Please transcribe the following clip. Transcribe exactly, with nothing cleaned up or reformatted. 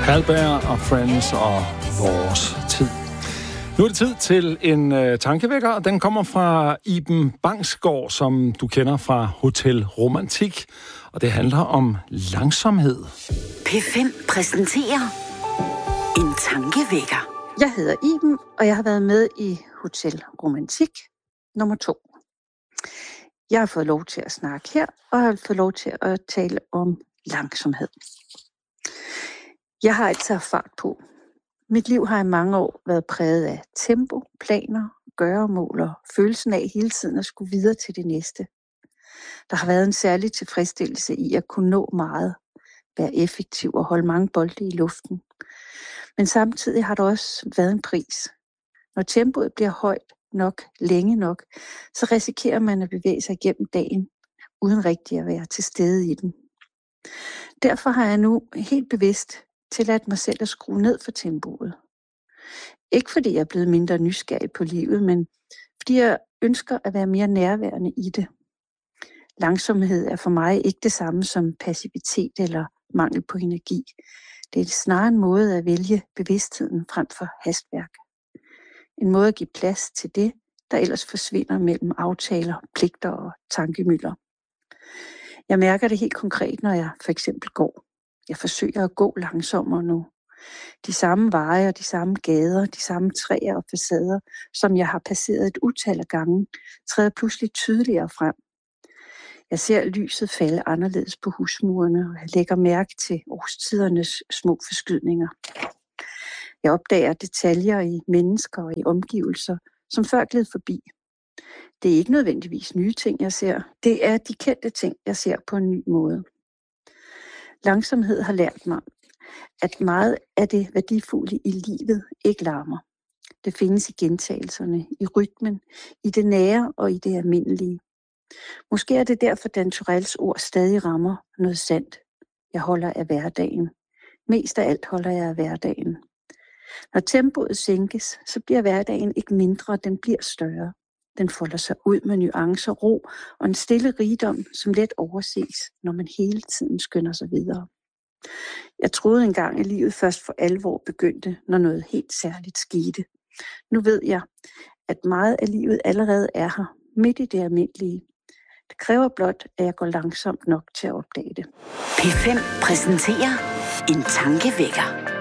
Halberg og Friends og vores tid. Nu er det tid til en uh, tankevækker, og den kommer fra Iben Bangsgaard, som du kender fra Hotel Romantik. Og det handler om langsomhed. P fem præsenterer en tankevækker. Jeg hedder Iben, og jeg har været med i Hotel Romantik nummer to. Jeg har fået lov til at snakke her, og jeg har fået lov til at tale om langsomhed. Jeg har altid haft fart på. Mit liv har i mange år været præget af tempo, planer, gøremål og følelsen af hele tiden at skulle videre til det næste. Der har været en særlig tilfredsstillelse i at kunne nå meget, være effektiv og holde mange bolde i luften. Men samtidig har der også været en pris. Når tempoet bliver højt nok, længe nok, så risikerer man at bevæge sig gennem dagen, uden rigtig at være til stede i den. Derfor har jeg nu helt bevidst tilladt mig selv at skrue ned for tempoet. Ikke fordi jeg er blevet mindre nysgerrig på livet, men fordi jeg ønsker at være mere nærværende i det. Langsomhed er for mig ikke det samme som passivitet eller mangel på energi. Det er snarere en måde at vælge bevidstheden frem for hastværk. En måde at give plads til det, der ellers forsvinder mellem aftaler, pligter og tankemylder. Jeg mærker det helt konkret, når jeg for eksempel går. Jeg forsøger at gå langsommere nu. De samme veje og de samme gader, de samme træer og facader, som jeg har passeret et utal af gange, træder pludselig tydeligere frem. Jeg ser lyset falde anderledes på husmurene, og jeg lægger mærke til årstidernes små forskydninger. Jeg opdager detaljer i mennesker og i omgivelser, som før gled forbi. Det er ikke nødvendigvis nye ting, jeg ser. Det er de kendte ting, jeg ser på en ny måde. Langsomhed har lært mig, at meget af det værdifulde i livet ikke larmer. Det findes i gentagelserne, i rytmen, i det nære og i det almindelige. Måske er det derfor, Dan Turells ord stadig rammer noget sandt. Jeg holder af hverdagen. Mest af alt holder jeg af hverdagen. Når tempoet sænkes, så bliver hverdagen ikke mindre, den bliver større. Den folder sig ud med nuancer, ro og en stille rigdom, som let overses, når man hele tiden skynder sig videre. Jeg troede engang, at livet først for alvor begyndte, når noget helt særligt skete. Nu ved jeg, at meget af livet allerede er her, midt i det almindelige. Det kræver blot, at jeg går langsomt nok til at opdage det. P fem præsenterer en tankevækker.